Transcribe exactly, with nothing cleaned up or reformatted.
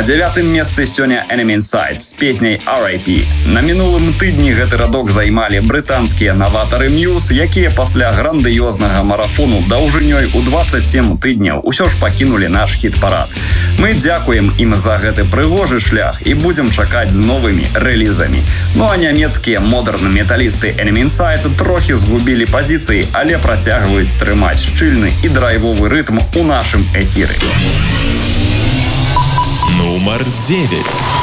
На дзявятым месцы сёння Enemy Inside з песняй ар ай пі. На мінулым тыдні гэты радок займалі брытанскія наватары Muse, якія пасля грандыёзнага марафону даўжынёй у дваццаць сем тыдняў усё ж пакінулі наш хіт-парад. Мы дзякуем ім за гэты прыгожы шлях і будзем чакаць з новымі рэлізамі. Ну а нямецкія модэрн-металісты Enemy Inside трохі згубілі пазіцыі, але працягваюць трымаць шчыльны і драйвовы рытм у нашым эфіры. Нумар девять.